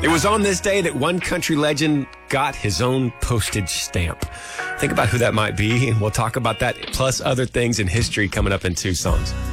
It was on this day that one country legend got his own postage stamp. Think about who that might be, and we'll talk about that plus other things in history coming up in 2 songs.